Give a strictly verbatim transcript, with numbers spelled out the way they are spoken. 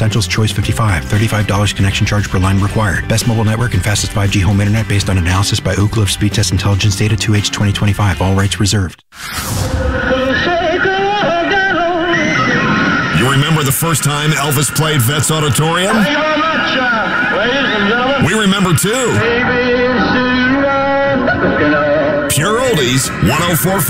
Essentials Choice fifty-five. thirty-five dollars connection charge per line required. Best mobile network and fastest five G home internet based on analysis by Ookla of Speed Test Intelligence Data two H twenty twenty-five. All rights reserved. You remember the first time Elvis played Vets Auditorium? Thank you very much, uh, ladies and gentlemen. We remember too. Pure Oldies, one oh four point five.